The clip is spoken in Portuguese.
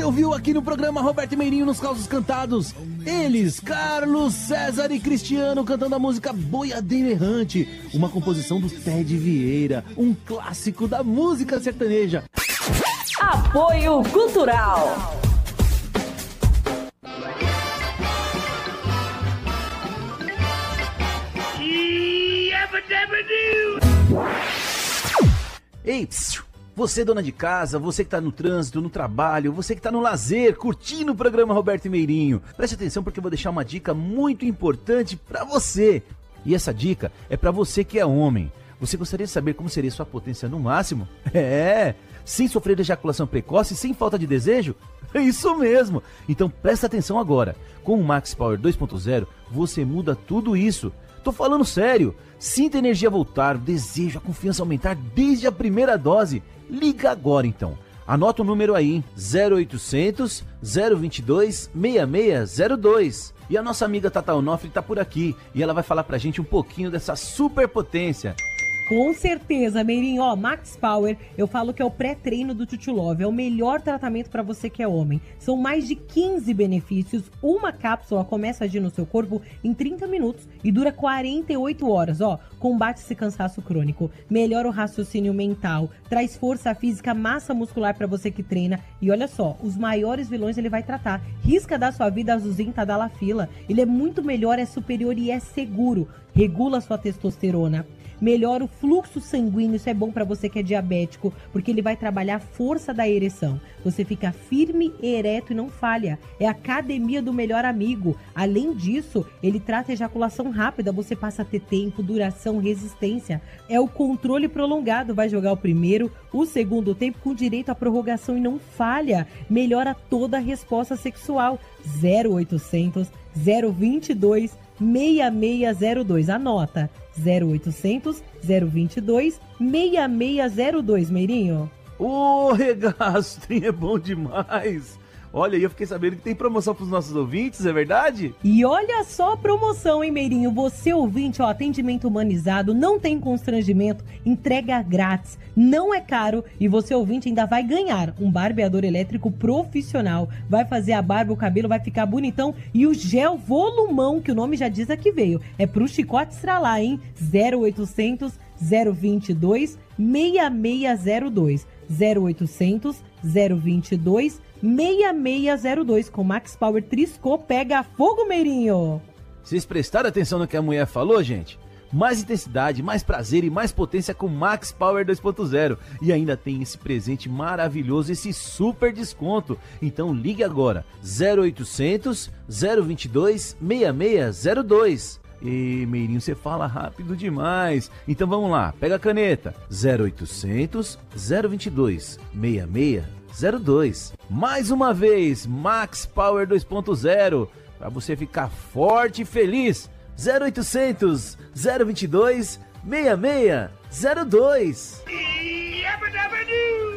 você ouviu aqui no programa Roberto Meirinho nos Causos Cantados. Eles, Carlos, César e Cristiano, cantando a música Boiadeiro Errante, uma composição do Ted Vieira, um clássico da música sertaneja. Apoio Cultural. Ei, você dona de casa, você que tá no trânsito, no trabalho, você que tá no lazer, curtindo o programa Roberto Meirinho, preste atenção porque eu vou deixar uma dica muito importante pra você. E essa dica é pra você que é homem. Você gostaria de saber como seria sua potência no máximo? Sem sofrer de ejaculação precoce e sem falta de desejo? É isso mesmo! Então presta atenção agora. Com o Max Power 2.0, você muda tudo isso. Tô falando sério. Sinta a energia voltar, o desejo, a confiança aumentar desde a primeira dose. Liga agora então. Anota o número aí, 0800 022 6602. E a nossa amiga Tata Onofre tá por aqui e ela vai falar pra gente um pouquinho dessa superpotência. Com certeza, Meirinho. Ó, Max Power, eu falo que é o pré-treino do Tutu Love. É o melhor tratamento para você que é homem. São mais de 15 benefícios. Uma cápsula começa a agir no seu corpo em 30 minutos e dura 48 horas. Ó, combate esse cansaço crônico, melhora o raciocínio mental, traz força física, massa muscular para você que treina. E olha só, os maiores vilões ele vai tratar. Risca da sua vida azulzinha, tá da la fila. Ele é muito melhor, é superior e é seguro. Regula a sua testosterona. Melhora o fluxo sanguíneo, isso é bom para você que é diabético, porque ele vai trabalhar a força da ereção. Você fica firme, ereto e não falha. É a academia do melhor amigo. Além disso, ele trata a ejaculação rápida, você passa a ter tempo, duração, resistência. É o controle prolongado, vai jogar o primeiro, o segundo tempo com direito à prorrogação e não falha. Melhora toda a resposta sexual. 0800 022 6602. Anota. 0800 022 6602, Meirinho. Ô, regaço, trem é bom demais. Olha, eu fiquei sabendo que tem promoção pros nossos ouvintes, é verdade? E olha só a promoção, hein, Meirinho? Você ouvinte, ó, atendimento humanizado, não tem constrangimento, entrega grátis, não é caro e você ouvinte ainda vai ganhar um barbeador elétrico profissional. Vai fazer a barba, o cabelo vai ficar bonitão e o gel volumão, que o nome já diz aqui veio, é pro chicote estralar, hein? 0800 022 6602. 0800 022 6602 com Max Power Trisco pega fogo, Meirinho. Vocês prestaram atenção no que a mulher falou, gente? Mais intensidade, mais prazer e mais potência com Max Power 2.0. E ainda tem esse presente maravilhoso, esse super desconto. Então ligue agora, 0800 022 6602. E Meirinho, você fala rápido demais. Então vamos lá, pega a caneta. 0800 022 6602. Mais uma vez, Max Power 2.0, para você ficar forte e feliz. 0800 022 6602.